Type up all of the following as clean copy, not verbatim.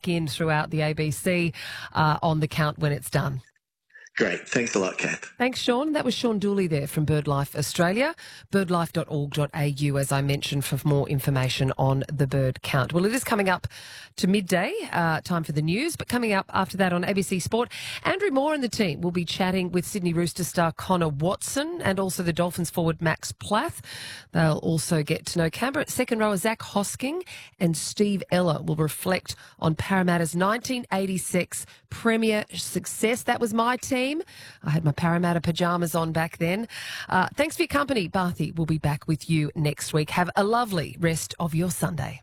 check in throughout the ABC on the count when it's done. Great. Thanks a lot, Kath. Thanks, Sean. That was Sean Dooley there from BirdLife Australia, birdlife.org.au, as I mentioned, for more information on the bird count. Well, it is coming up to midday, time for the news, but coming up after that on ABC Sport, Andrew Moore and the team will be chatting with Sydney Roosters star Connor Watson and also the Dolphins forward Max Plath. They'll also get to know Canberra second rower Zach Hosking, and Steve Ella will reflect on Parramatta's 1986 Premier success. That was my team. I had my Parramatta pyjamas on back then. Thanks for your company. Barthy will be back with you next week. Have a lovely rest of your Sunday.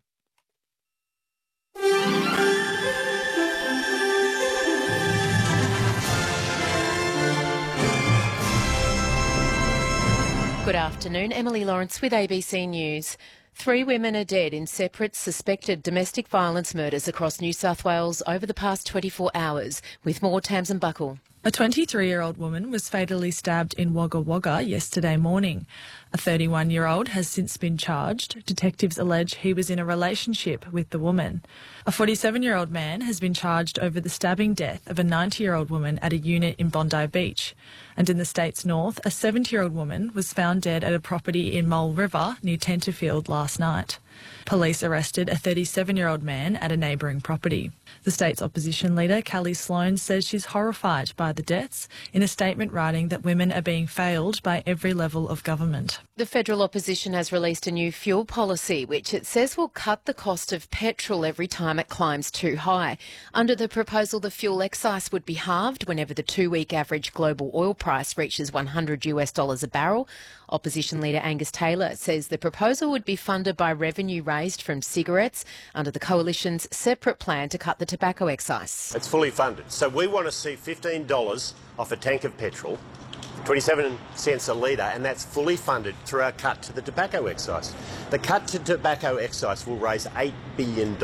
Good afternoon. Emily Lawrence with ABC News. 3 women are dead in separate suspected domestic violence murders across New South Wales over the past 24 hours. With more, Tamsin Buckle. A 23-year-old woman was fatally stabbed in Wagga Wagga yesterday morning. A 31-year-old has since been charged. Detectives allege he was in a relationship with the woman. A 47-year-old man has been charged over the stabbing death of a 90-year-old woman at a unit in Bondi Beach. And in the state's north, a 70-year-old woman was found dead at a property in Mole River near Tenterfield last night. Police arrested a 37-year-old man at a neighbouring property. The state's opposition leader, Callie Sloan, says she's horrified by the deaths, in a statement writing that women are being failed by every level of government. The federal opposition has released a new fuel policy, which it says will cut the cost of petrol every time it climbs too high. Under the proposal, the fuel excise would be halved whenever the 2-week average global oil price reaches $100 a barrel. Opposition leader Angus Taylor says the proposal would be funded by revenue raised from cigarettes under the coalition's separate plan to cut the tobacco excise. It's fully funded. So we want to see $15 off a tank of petrol, 27 cents a litre, and that's fully funded through our cut to the tobacco excise. The cut to tobacco excise will raise $8 billion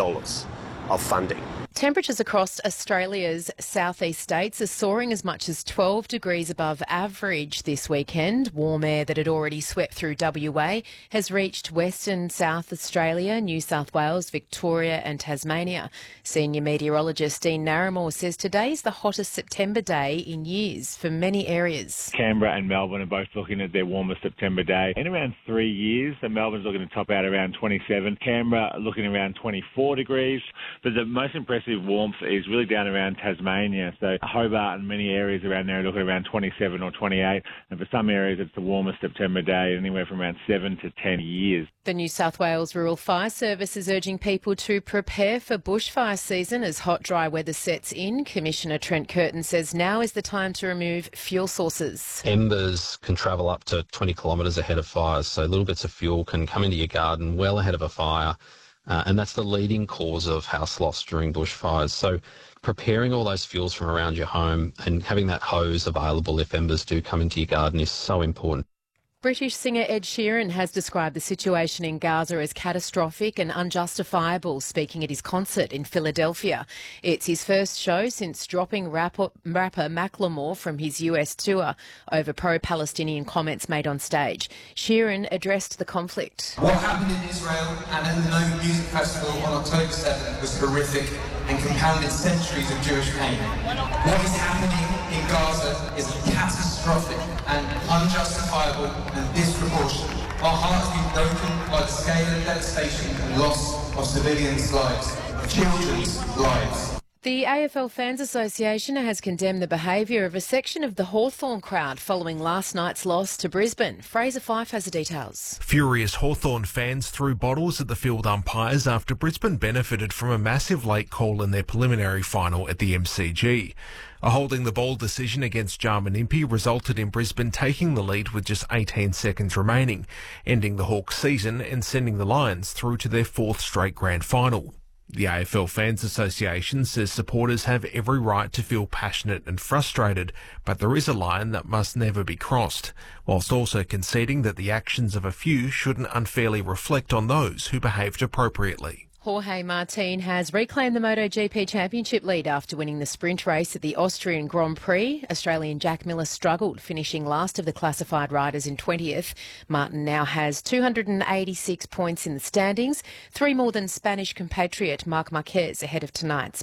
of funding. Temperatures across Australia's southeast states are soaring as much as 12 degrees above average this weekend. Warm air that had already swept through WA has reached Western South Australia, New South Wales, Victoria and Tasmania. Senior meteorologist Dean Narramore says today is the hottest September day in years for many areas. Canberra and Melbourne are both looking at their warmest September day in around 3 years. So Melbourne's looking to top out around 27. Canberra looking around 24 degrees. But the most impressive warmth is really down around Tasmania. So Hobart and many areas around there are looking around 27 or 28. And for some areas, it's the warmest September day, anywhere from around 7 to 10 years. The New South Wales Rural Fire Service is urging people to prepare for bushfire season as hot, dry weather sets in. Commissioner Trent Curtin says now is the time to remove fuel sources. Embers can travel up to 20 kilometres ahead of fires, so little bits of fuel can come into your garden well ahead of a fire. And that's the leading cause of house loss during bushfires. So preparing all those fuels from around your home and having that hose available if embers do come into your garden is so important. British singer Ed Sheeran has described the situation in Gaza as catastrophic and unjustifiable, speaking at his concert in Philadelphia. It's his first show since dropping rapper Macklemore from his US tour over pro-Palestinian comments made on stage. Sheeran addressed the conflict. What happened in Israel and at the Nova Music Festival on October 7th was horrific and compounded centuries of Jewish pain. What is happening in Gaza is catastrophic and unjustifiable and disproportionate. Our hearts be broken by the scale of devastation and loss of civilians' lives, of children's lives. The AFL Fans Association has condemned the behaviour of a section of the Hawthorn crowd following last night's loss to Brisbane. Fraser Fife has the details. Furious Hawthorn fans threw bottles at the field umpires after Brisbane benefited from a massive late call in their preliminary final at the MCG. A holding the ball decision against Jarman Impey resulted in Brisbane taking the lead with just 18 seconds remaining, ending the Hawks' season and sending the Lions through to their 4th straight grand final. The AFL Fans Association says supporters have every right to feel passionate and frustrated, but there is a line that must never be crossed, whilst also conceding that the actions of a few shouldn't unfairly reflect on those who behaved appropriately. Jorge Martin has reclaimed the MotoGP Championship lead after winning the sprint race at the Austrian Grand Prix. Australian Jack Miller struggled, finishing last of the classified riders in 20th. Martin now has 286 points in the standings, 3 more than Spanish compatriot Marc Marquez ahead of tonight's